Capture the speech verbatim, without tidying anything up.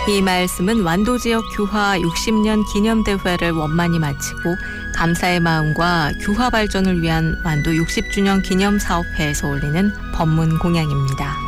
이 말씀은 완도지역 규화 육십 년 기념대회를 원만히 마치고 감사의 마음과 규화 발전을 위한 완도 육십 주년 기념사업회에서 올리는 법문 공양입니다.